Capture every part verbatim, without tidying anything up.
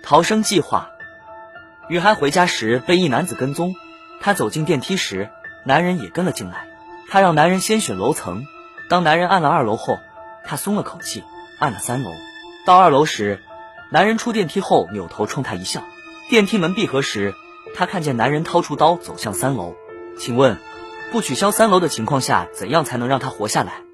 逃生计划。女孩回家时被一男子跟踪，她走进电梯时，男人也跟了进来。她让男人先选楼层，当男人按了二楼后，她松了口气，按了三楼。到二楼时，男人出电梯后扭头冲她一笑。电梯门闭合时，她看见男人掏出刀走向三楼。请问，不取消三楼的情况下，怎样才能让他活下来？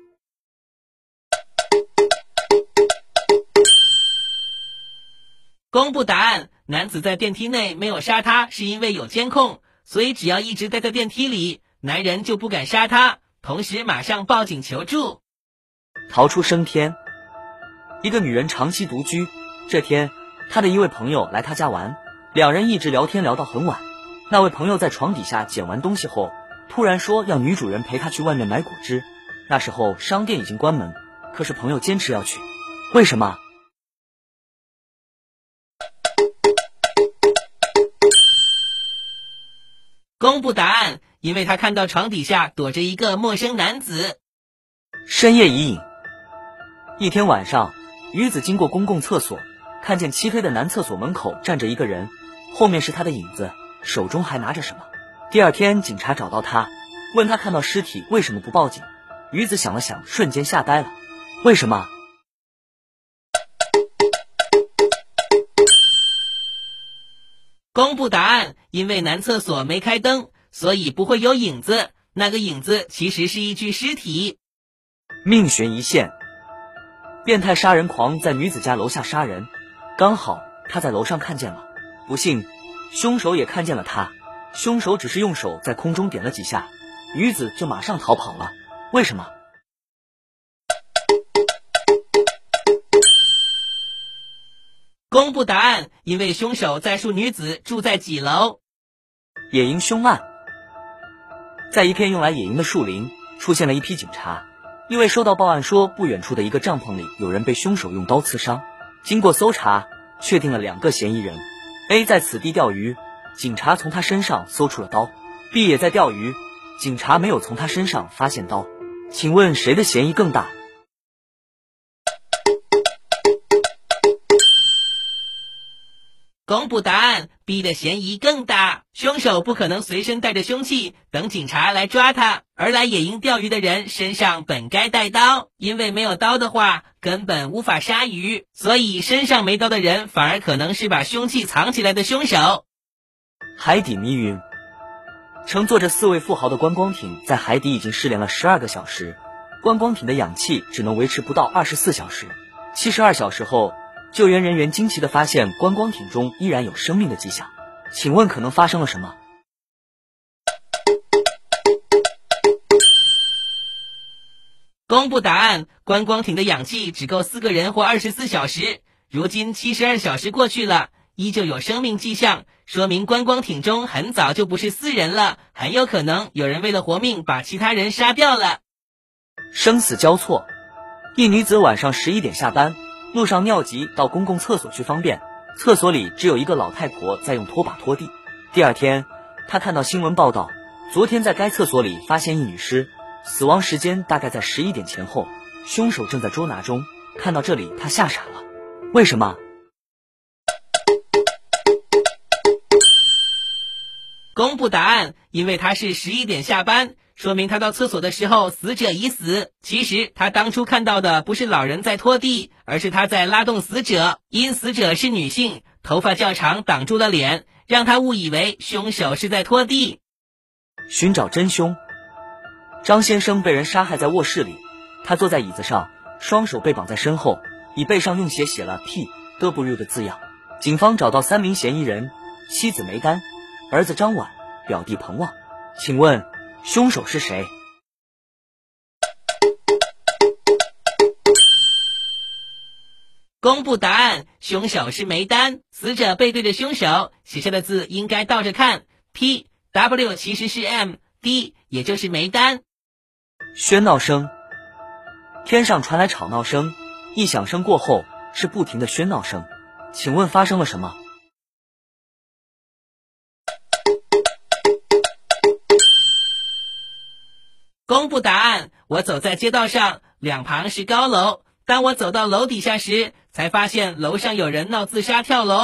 公布答案，男子在电梯内没有杀他，是因为有监控，所以只要一直待在电梯里，男人就不敢杀他，同时马上报警求助。 逃出升天。一个女人长期独居，这天她的一位朋友来她家玩，两人一直聊天聊到很晚。那位朋友在床底下捡完东西后，突然说要女主人陪他去外面买果汁。那时候商店已经关门，可是朋友坚持要去，为什么？ 公布答案，因为他看到床底下躲着一个陌生男子。 深夜已影。一天晚上，女子经过公共厕所，看见漆黑的男厕所门口站着一个人，后面是他的影子，手中还拿着什么。第二天警察找到他，问他看到尸体为什么不报警。女子想了想，瞬间吓呆了，为什么？ 公布答案，因为男厕所没开灯，所以不会有影子，那个影子其实是一具尸体。 命悬一线。变态杀人狂在女子家楼下杀人，刚好他在楼上看见了，不幸凶手也看见了他，凶手只是用手在空中点了几下，女子就马上逃跑了，为什么？ 公布答案，因为凶手在述女子住在几楼。 野营凶案。在一片用来野营的树林，出现了一批警察，因为收到报案说不远处的一个帐篷里有人被凶手用刀刺伤。经过搜查，确定了两个嫌疑人。 A 在此地钓鱼，警察从他身上搜出了刀。 B 也在钓鱼，警察没有从他身上发现刀。请问谁的嫌疑更大？ 公布答案 ，B 的嫌疑更大。凶手不可能随身带着凶器等警察来抓他，而来野营钓鱼的人身上本该带刀，因为没有刀的话根本无法杀鱼，所以身上没刀的人反而可能是把凶器藏起来的凶手。 海底迷云。乘坐着四位富豪的观光艇在海底已经失联了十二个小时，观光艇的氧气只能维持不到二十四小时。七十二小时后，救援人员惊奇地发现观光艇中依然有生命的迹象，请问可能发生了什么？ 公布答案，观光艇的氧气只够四个人活二十四小时，如今七十二小时过去了，依旧有生命迹象，说明观光艇中很早就不是四人了，很有可能有人为了活命把其他人杀掉了。 生死交错。一女子晚上十一点下班，路上尿急到公共厕所去方便，厕所里只有一个老太婆在用拖把拖地。第二天，她看到新闻报道，昨天在该厕所里发现一女尸，死亡时间大概在十一点前后，凶手正在捉拿中。看到这里，她吓傻了，为什么？ 公布答案，因为他是十一点下班，说明他到厕所的时候死者已死。其实他当初看到的不是老人在拖地，而是他在拉动死者，因死者是女性，头发较长挡住了脸，让他误以为凶手是在拖地。 寻找真凶。张先生被人杀害在卧室里，他坐在椅子上，双手被绑在身后，椅背上用血写了 P W 的字样。警方找到三名嫌疑人，妻子梅丹，儿子张婉，表弟彭旺。请问凶手是谁？ 公布答案，凶手是梅丹，死者背对着凶手，写下的字应该倒着看， P W 其实是 M D， 也就是梅丹。 喧闹声。天上传来吵闹声，一响声过后是不停的喧闹声，请问发生了什么？ 公布答案，我走在街道上，两旁是高楼，当我走到楼底下时，才发现楼上有人闹自杀跳楼。